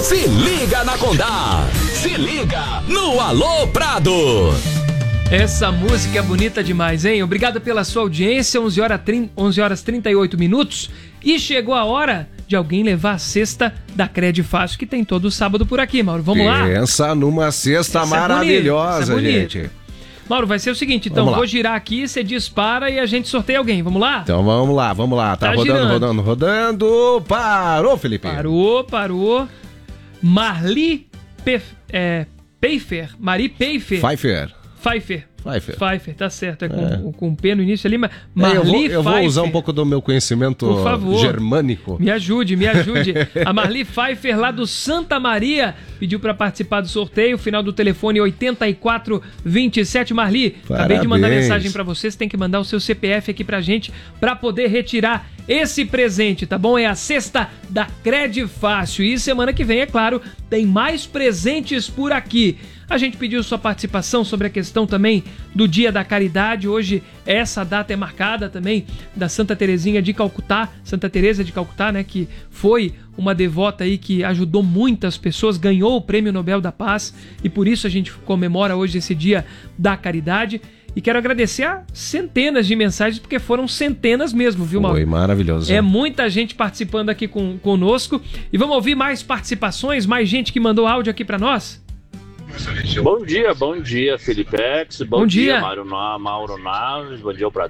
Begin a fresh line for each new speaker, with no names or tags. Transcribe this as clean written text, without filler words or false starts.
Se liga na Condá. Se liga no Alô Prado.
Essa música é bonita demais, hein? Obrigado pela sua audiência, 11 horas 38 minutos. E chegou a hora de alguém levar a cesta da Cred Fácil, que tem todo sábado por aqui, Mauro. Vamos lá?
Pensa numa cesta maravilhosa, gente.
Mauro, vai ser o seguinte, então, vou girar aqui, você dispara e a gente sorteia alguém, vamos lá?
Então vamos lá. Tá rodando. Parou, Felipe.
Parou. Marli Pfeiffer. Mari Pfeiffer. Pfeiffer, tá certo, com P no início ali, mas Marli
eu vou usar um pouco do meu conhecimento germânico.
Me ajude. A Marli Pfeiffer, lá do Santa Maria, pediu para participar do sorteio, final do telefone 8427. Marli,
parabéns.
Acabei de mandar mensagem para você tem que mandar o seu CPF aqui pra gente, para poder retirar esse presente, tá bom? É a cesta da Cred Fácil. E semana que vem, é claro, tem mais presentes por aqui. A gente pediu sua participação sobre a questão também do Dia da Caridade. Hoje essa data é marcada também da Santa Terezinha de Calcutá, Santa Teresa de Calcutá, né, que foi uma devota aí que ajudou muitas pessoas, ganhou o Prêmio Nobel da Paz e por isso a gente comemora hoje esse Dia da Caridade. E quero agradecer a centenas de mensagens, porque foram centenas mesmo, viu, Mauro?
Foi maravilhoso.
É muita gente participando aqui conosco. E vamos ouvir mais participações, mais gente que mandou áudio aqui para nós?
Bom dia, Felipex. Bom dia, Mauro Naves. Bom dia,